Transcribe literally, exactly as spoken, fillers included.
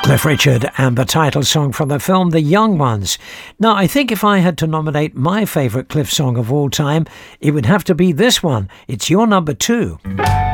Cliff Richard and the title song from the film The Young Ones. Now, I think if I had to nominate my favourite Cliff song of all time, it would have to be this one. It's your number two.